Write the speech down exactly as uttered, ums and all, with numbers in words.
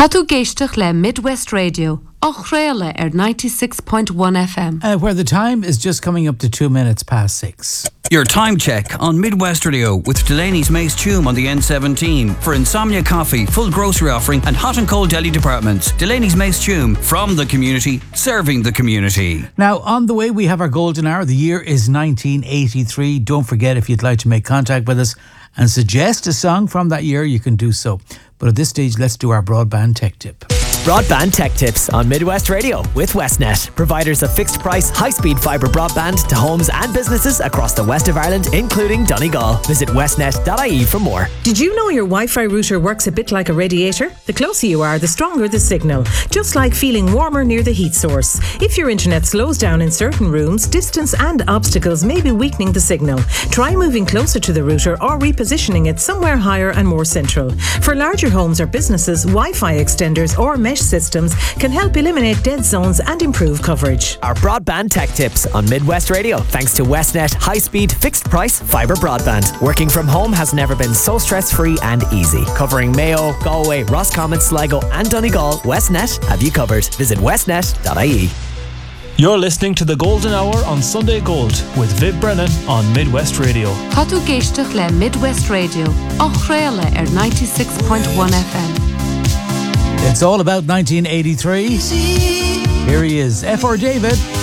Chatú géisteach le Midwest Radio, Ochréile ar ninety-six point one F M. Uh, where the time is just coming up to two minutes past six. Your time check on Midwest Radio with Delaney's Mace Tume on the N seventeen. For Insomnia Coffee, full grocery offering and hot and cold deli departments. Delaney's Mace Tume, from the community, serving the community. Now, on the way, we have our golden hour. The year is nineteen eighty-three. Don't forget, if you'd like to make contact with us and suggest a song from that year, you can do so. But at this stage, let's do our broadband tech tip. Broadband Tech Tips on Midwest Radio with Westnet, providers of fixed price, high-speed fibre broadband to homes and businesses across the west of Ireland, including Donegal. Visit westnet dot I E for more. Did you know your Wi-Fi router works a bit like a radiator? The closer you are, the stronger the signal, just like feeling warmer near the heat source. If your internet slows down in certain rooms, distance and obstacles may be weakening the signal. Try moving closer to the router or repositioning it somewhere higher and more central. For larger homes or businesses, Wi-Fi extenders or mesh systems can help eliminate dead zones and improve coverage. Our broadband tech tips on Midwest Radio, thanks to Westnet high-speed fixed price fibre broadband. Working from home has never been so stress-free and easy. Covering Mayo, Galway, Roscommon, Sligo and Donegal, Westnet have you covered. Visit westnet dot I E. You're listening to The Golden Hour on Sunday Gold with Viv Brennan on Midwest Radio. Chatú géisteach le Midwest Radio, Ochréile ar ninety-six point one F M. It's all about nineteen eighty-three. Here he is, F R David.